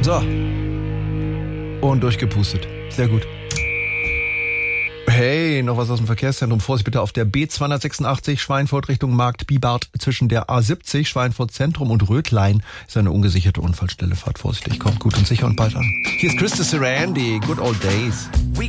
So. Und durchgepustet. Sehr gut. Hey, noch was aus dem Verkehrszentrum. Vorsicht bitte auf der B286 Schweinfurt Richtung Markt Biebart zwischen der A70 Schweinfurt Zentrum und Rötlein ist eine ungesicherte Unfallstelle. Fahrt vorsichtig, kommt gut und sicher und bald an. Hier ist Christa Sarandi, Good Old Days.